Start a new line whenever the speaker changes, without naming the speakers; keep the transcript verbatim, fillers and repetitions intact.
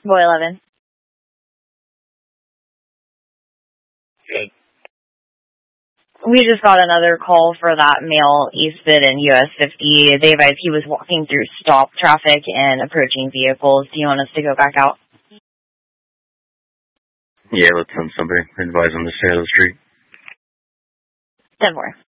Boy eleven.
Good.
We just got another call for that male eastbound in U S fifty. They advised he was walking through stop traffic and approaching vehicles. Do you want us to go back out?
Yeah, let's send somebody. Advise them to stay on the street.
ten four.